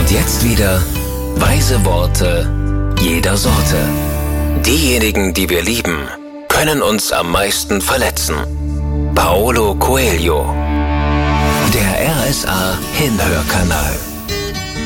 Und jetzt wieder weise Worte jeder Sorte. Diejenigen, die wir lieben, können uns am meisten verletzen. Paulo Coelho. Der RSA Hinhörkanal.